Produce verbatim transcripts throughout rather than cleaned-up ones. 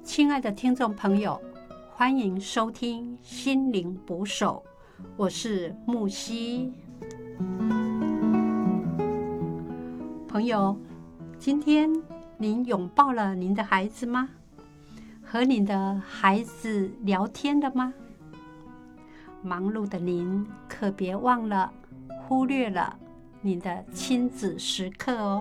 亲爱的听众朋友，欢迎收听心灵捕手，我是木希。朋友，今天您拥抱了您的孩子吗？和您的孩子聊天了吗？忙碌的您可别忘了忽略了您的亲子时刻哦。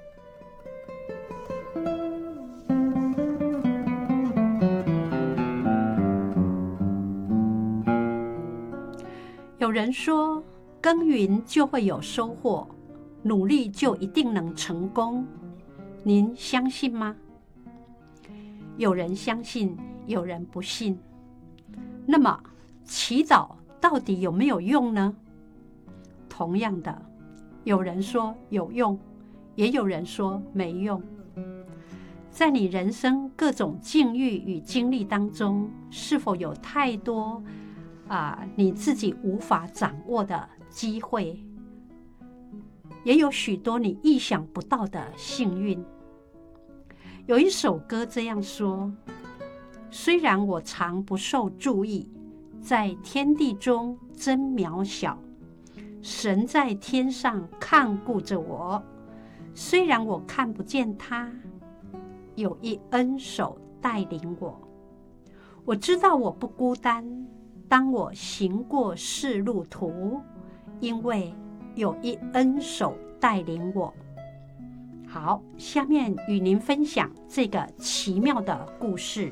有人说，耕耘就会有收获，努力就一定能成功，您相信吗？有人相信，有人不信。那么，祈祷到底有没有用呢？同样的，有人说有用，也有人说没用。在你人生各种境遇与经历当中，是否有太多啊，你自己无法掌握的机会，也有许多你意想不到的幸运。有一首歌这样说：虽然我常不受注意，在天地中真渺小，神在天上看顾着我，虽然我看不见他，有一恩手带领我。我知道我不孤单，当我行过世路途，因为有一恩手带领我。好，下面与您分享这个奇妙的故事。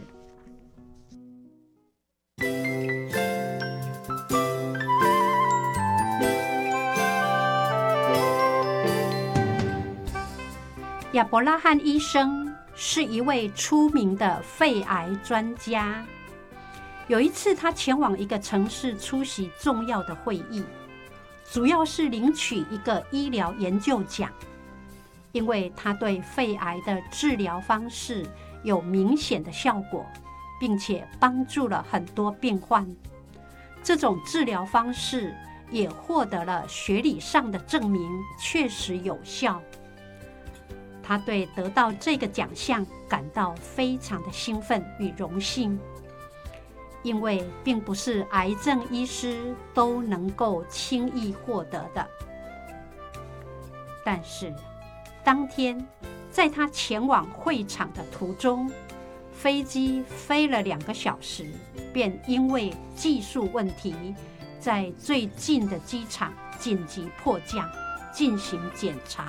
亚伯拉罕医生是一位出名的肺癌专家。有一次，他前往一个城市出席重要的会议，主要是领取一个医疗研究奖，因为他对肺癌的治疗方式有明显的效果，并且帮助了很多病患。这种治疗方式也获得了学理上的证明，确实有效。他对得到这个奖项感到非常的兴奋与荣幸，因为并不是癌症医师都能够轻易获得的。但是当天在他前往会场的途中，飞机飞了两个小时，便因为技术问题，在最近的机场紧急迫降进行检查。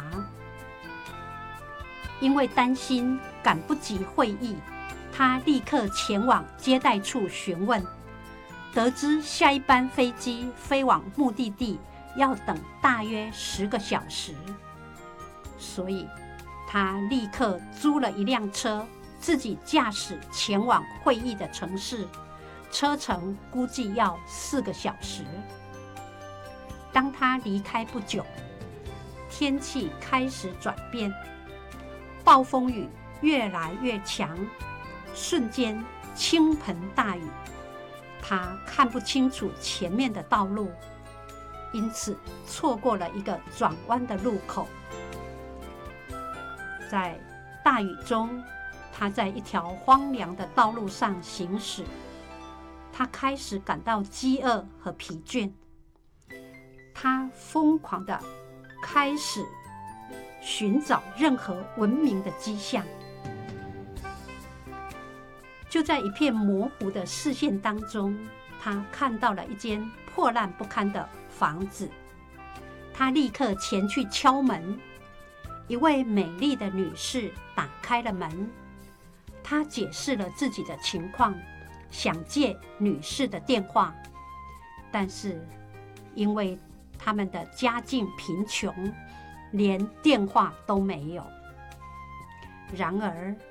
因为担心赶不及会议，他立刻前往接待处询问，得知下一班飞机飞往目的地要等大约十个小时，所以他立刻租了一辆车，自己驾驶前往会议的城市，车程估计要四个小时。当他离开不久，天气开始转变，暴风雨越来越强，瞬间倾盆大雨，他看不清楚前面的道路，因此错过了一个转弯的路口。在大雨中，他在一条荒凉的道路上行驶，他开始感到饥饿和疲倦，他疯狂地开始寻找任何文明的迹象。就在一片模糊的视线当中，他看到了一间破烂不堪的房子。他立刻前去敲门，一位美丽的女士打开了门。他解释了自己的情况，想借女士的电话，但是因为他们的家境贫穷，连电话都没有。然而